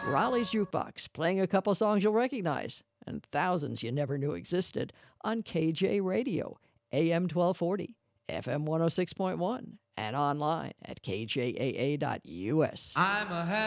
Raleigh's Jukebox, playing a couple songs you'll recognize and thousands you never knew existed on KJ Radio, AM 1240, FM 106.1, and online at kjaa.us. I'm a